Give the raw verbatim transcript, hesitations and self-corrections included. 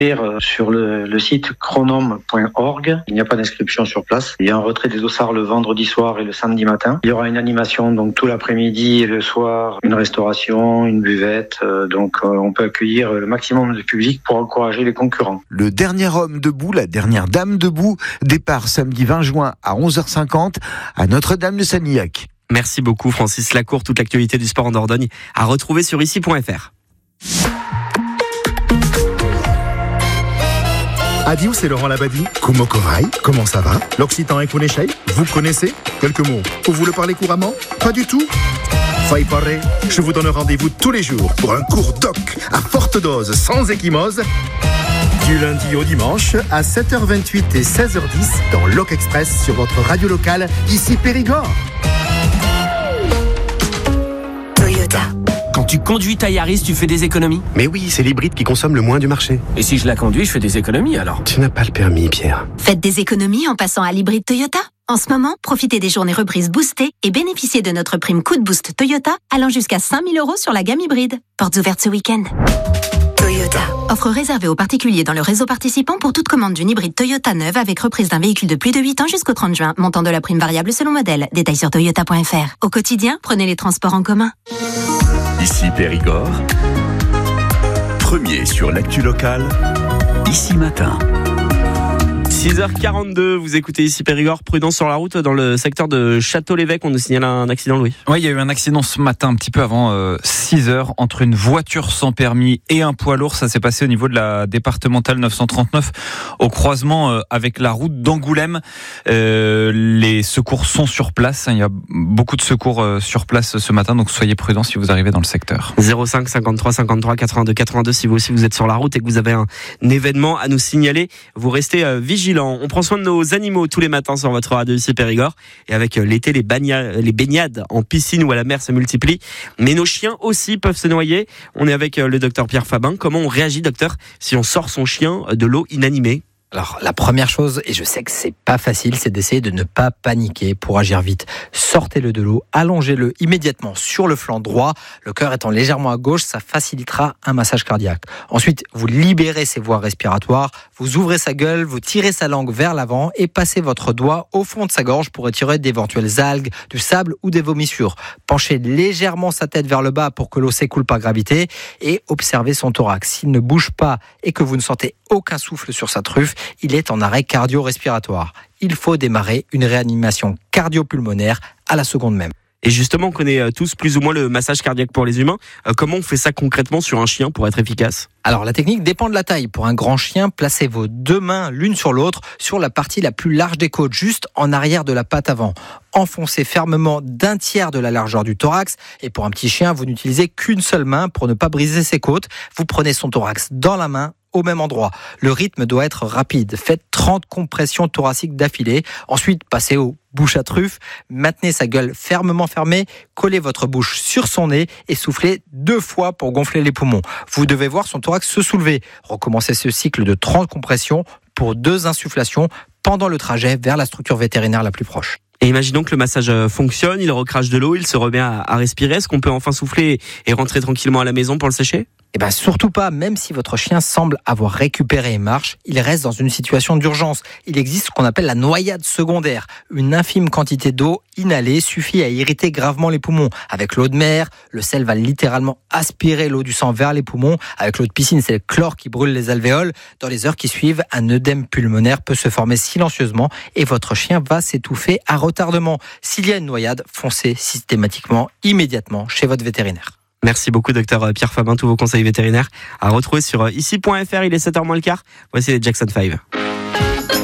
Sur le, le site chronome point org, il n'y a pas d'inscription sur place. Il y a un retrait des dossards le vendredi soir et le samedi matin. Il y aura une animation donc tout l'après-midi et le soir, une restauration, une buvette. Euh, donc euh, on peut accueillir le maximum de public pour encourager les concurrents. Le dernier homme debout, la dernière dame debout, départ samedi vingt juin à onze heures cinquante à Notre-Dame de Sanilhac. Merci beaucoup Francis Lacour. Toute l'actualité du sport en Dordogne à retrouver sur ici point f r. Adieu, c'est Laurent Labadie. Comment Korai, comment ça va? L'Occitan est Kounechai, vous connaissez? Quelques mots. Vous le parlez couramment? Pas du tout. Faille parler, je vous donne rendez-vous tous les jours pour un cours doc à forte dose, sans échymose. Du lundi au dimanche à sept heures vingt-huit et seize heures dix dans Loc Express sur votre radio locale, ici Périgord. Toyota. Quand tu conduis ta Yaris, tu fais des économies? Mais oui, c'est l'hybride qui consomme le moins du marché. Et si je la conduis, je fais des économies alors? Tu n'as pas le permis, Pierre. Faites des économies en passant à l'hybride Toyota. En ce moment, profitez des journées reprises boostées et bénéficiez de notre prime coup de boost Toyota allant jusqu'à cinq mille euros sur la gamme hybride. Portes ouvertes ce week-end. Toyota. Offre réservée aux particuliers dans le réseau participant pour toute commande d'une hybride Toyota neuve avec reprise d'un véhicule de plus de huit ans jusqu'au trente juin. Montant de la prime variable selon modèle. Détails sur toyota point f r. Au quotidien, prenez les transports en commun. Ici Périgord, premier sur l'actu locale, ici matin. six heures quarante-deux, vous écoutez ici Périgord, prudence sur la route dans le secteur de Château-l'Évêque. On nous signale un accident, Louis. Oui, il y a eu un accident ce matin, un petit peu avant euh, six heures, entre une voiture sans permis et un poids lourd. Ça s'est passé au niveau de la départementale neuf cent trente-neuf, au croisement euh, avec la route d'Angoulême. Euh, les secours sont sur place. Il y a beaucoup de secours euh, sur place ce matin, donc soyez prudents si vous arrivez dans le secteur. zéro cinq cinquante-trois cinquante-trois quatre-vingt-deux quatre-vingt-deux, si vous aussi vous êtes sur la route et que vous avez un, un événement à nous signaler, vous restez euh, vigilants. On prend soin de nos animaux tous les matins sur votre radio ici Périgord. Et avec l'été, les, bagna- les baignades en piscine ou à la mer se multiplient. Mais nos chiens aussi peuvent se noyer. On est avec le docteur Pierre Fabin. Comment on réagit, docteur, si on sort son chien de l'eau inanimée ? Alors, la première chose, et je sais que c'est pas facile, c'est d'essayer de ne pas paniquer pour agir vite. Sortez-le de l'eau, allongez-le immédiatement sur le flanc droit. Le cœur étant légèrement à gauche, ça facilitera un massage cardiaque. Ensuite, vous libérez ses voies respiratoires, vous ouvrez sa gueule, vous tirez sa langue vers l'avant et passez votre doigt au fond de sa gorge pour retirer d'éventuelles algues, du sable ou des vomissures. Penchez légèrement sa tête vers le bas pour que l'eau s'écoule par gravité et observez son thorax. S'il ne bouge pas et que vous ne sentez aucun souffle sur sa truffe, il est en arrêt cardio-respiratoire. Il faut démarrer une réanimation cardio-pulmonaire à la seconde même. Et justement, on connaît tous plus ou moins le massage cardiaque pour les humains. Euh, comment on fait ça concrètement sur un chien pour être efficace ? Alors, la technique dépend de la taille. Pour un grand chien, placez vos deux mains l'une sur l'autre sur la partie la plus large des côtes, juste en arrière de la patte avant. Enfoncez fermement d'un tiers de la largeur du thorax. Et pour un petit chien, vous n'utilisez qu'une seule main pour ne pas briser ses côtes. Vous prenez son thorax dans la main, au même endroit. Le rythme doit être rapide. Faites trente compressions thoraciques d'affilée. Ensuite, passez au bouche à truffe. Maintenez sa gueule fermement fermée. Collez votre bouche sur son nez et soufflez deux fois pour gonfler les poumons. Vous devez voir son thorax se soulever. Recommencez ce cycle de trente compressions pour deux insufflations pendant le trajet vers la structure vétérinaire la plus proche. Et imaginons que le massage fonctionne, il recrache de l'eau, il se remet à, à respirer. Est-ce qu'on peut enfin souffler et rentrer tranquillement à la maison pour le sécher ? Eh bien, surtout pas, même si votre chien semble avoir récupéré et marche, il reste dans une situation d'urgence. Il existe ce qu'on appelle la noyade secondaire. Une infime quantité d'eau inhalée suffit à irriter gravement les poumons. Avec l'eau de mer, le sel va littéralement aspirer l'eau du sang vers les poumons. Avec l'eau de piscine, c'est le chlore qui brûle les alvéoles. Dans les heures qui suivent, un œdème pulmonaire peut se former silencieusement et votre chien va s'étouffer à retardement. S'il y a une noyade, foncez systématiquement, immédiatement chez votre vétérinaire. Merci beaucoup, docteur Pierre Fabin. Tous vos conseils vétérinaires à retrouver sur ici point f r. Il est sept heures moins le quart. Voici les Jackson five.